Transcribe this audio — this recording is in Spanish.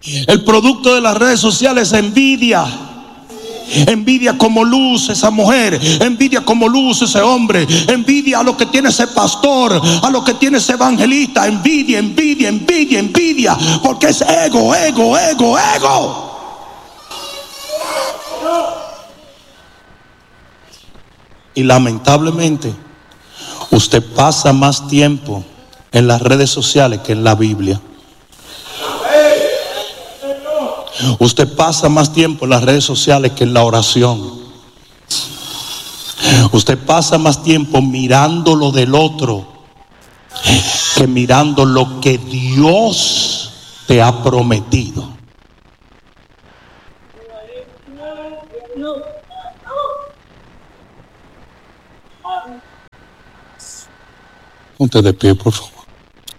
El producto de las redes sociales es envidia. Envidia como luce esa mujer, envidia como luce ese hombre, envidia a lo que tiene ese pastor, a lo que tiene ese evangelista, envidia, envidia, envidia, envidia, porque es ego, ego, ego, ego. Y lamentablemente usted pasa más tiempo en las redes sociales que en la Biblia. Usted pasa más tiempo en las redes sociales que en la oración. Usted pasa más tiempo mirando lo del otro que mirando lo que Dios te ha prometido. Ponte de pie, por favor.